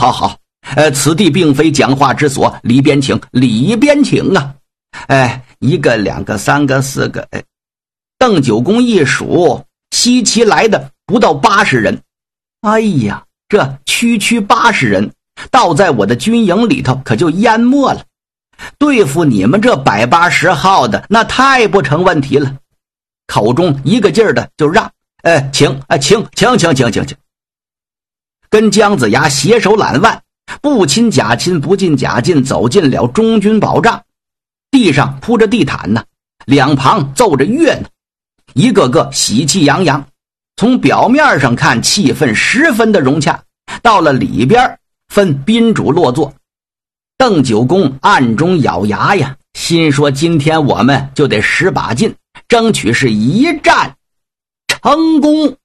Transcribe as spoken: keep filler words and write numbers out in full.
好好，呃，此地并非讲话之所，里边请，里边请啊！哎，一个、两个、三个、四个，哎，邓九公一数，西岐来的不到八十人。哎呀，这区区八十人，倒在我的军营里头，可就淹没了。对付你们这百八十号的，那太不成问题了。口中一个劲儿的就让，哎，请，哎，请，请，请，请，请，请。跟姜子牙携手揽腕，不亲假亲，不近假近，走进了中军保障。地上铺着地毯呢，两旁奏着乐呢，一个个喜气洋洋。从表面上看，气氛十分的融洽，到了里边分宾主落座。邓九公暗中咬牙呀，心说今天我们就得使把劲，争取是一战成功。